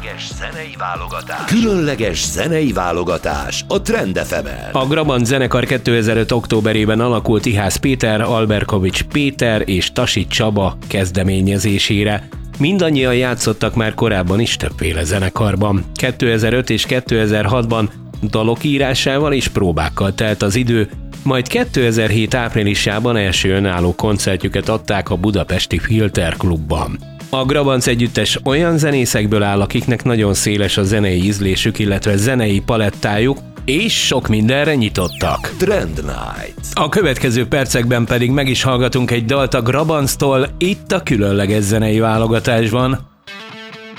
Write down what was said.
Zenei válogatás. Különleges zenei válogatás a Trend FM-en. A Grabanc zenekar 2005. októberében alakult Ihász Péter, Alberkovics Péter és Tasi Csaba kezdeményezésére. Mindannyian játszottak már korábban is többféle zenekarban. 2005 és 2006-ban dalok írásával és próbákkal telt az idő, majd 2007 áprilisában első önálló koncertjüket adták a budapesti Filter Klubban. A Grabanc együttes olyan zenészekből áll, akiknek nagyon széles a zenei ízlésük, illetve zenei palettájuk, és sok mindenre nyitottak. Trend Night. A következő percekben pedig meg is hallgatunk egy dalt a Grabanctól, itt a különleges zenei válogatásban.